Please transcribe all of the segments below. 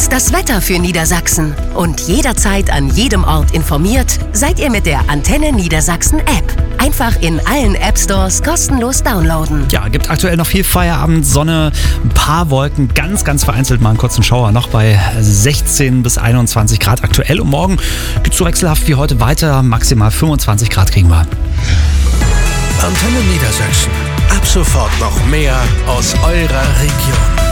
Jetzt das Wetter für Niedersachsen. Und jederzeit an jedem Ort informiert seid ihr mit der Antenne Niedersachsen App. Einfach in allen App-Stores kostenlos downloaden. Ja, gibt aktuell noch viel Feierabendsonne, ein paar Wolken, ganz vereinzelt mal einen kurzen Schauer noch bei 16 bis 21 Grad aktuell. Und morgen geht es so wechselhaft wie heute weiter, maximal 25 Grad kriegen wir. Antenne Niedersachsen. Ab sofort noch mehr aus eurer Region.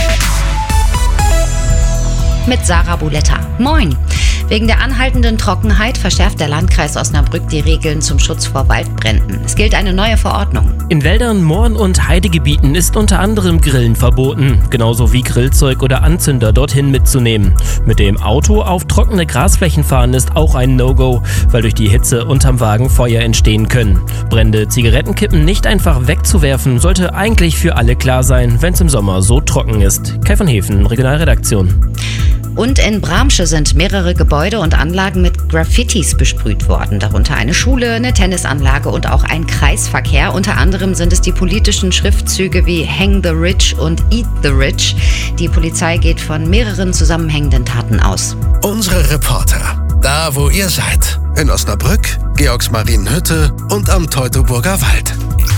Mit Sarah Buletta. Moin! Wegen der anhaltenden Trockenheit verschärft der Landkreis Osnabrück die Regeln zum Schutz vor Waldbränden. Es gilt eine neue Verordnung. In Wäldern, Mooren und Heidegebieten ist unter anderem Grillen verboten. Genauso wie Grillzeug oder Anzünder dorthin mitzunehmen. Mit dem Auto auf trockene Grasflächen fahren ist auch ein No-Go, weil durch die Hitze unterm Wagen Feuer entstehen können. Brände, Zigarettenkippen nicht einfach wegzuwerfen, sollte eigentlich für alle klar sein, wenn es im Sommer so trocken ist. Kai von Hefen, Regionalredaktion. Und in Bramsche sind mehrere Gebäude und Anlagen mit Graffitis besprüht worden. Darunter eine Schule, eine Tennisanlage und auch ein Kreisverkehr. Unter anderem sind es die politischen Schriftzüge wie Hang the Rich und Eat the Rich. Die Polizei geht von mehreren zusammenhängenden Taten aus. Unsere Reporter, da wo ihr seid. In Osnabrück, Georgsmarienhütte und am Teutoburger Wald.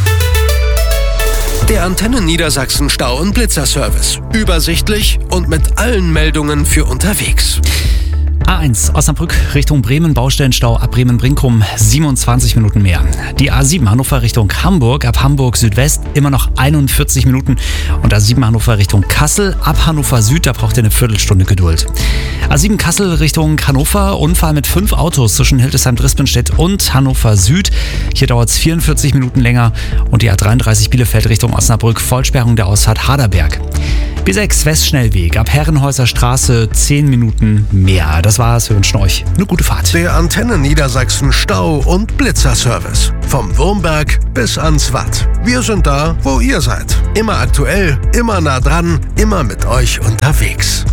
Der Antenne Niedersachsen Stau- und Blitzerservice. Übersichtlich und mit allen Meldungen für unterwegs. A1 Osnabrück Richtung Bremen, Baustellenstau ab Bremen-Brinkum 27 Minuten mehr. Die A7 Hannover Richtung Hamburg, ab Hamburg Südwest immer noch 41 Minuten. Und A7 Hannover Richtung Kassel, ab Hannover Süd, da braucht ihr eine Viertelstunde Geduld. A7 Kassel Richtung Hannover, Unfall mit 5 Autos zwischen Hildesheim-Drispinstedt und Hannover Süd. Hier dauert es 44 Minuten länger. Und die A33 Bielefeld Richtung Osnabrück, Vollsperrung der Ausfahrt Haderberg. B6 Westschnellweg, ab Herrenhäuser Straße 10 Minuten mehr. Das war's, wir wünschen euch eine gute Fahrt. Der Antenne Niedersachsen Stau- und Blitzerservice. Vom Wurmberg bis ans Watt. Wir sind da, wo ihr seid. Immer aktuell, immer nah dran, immer mit euch unterwegs.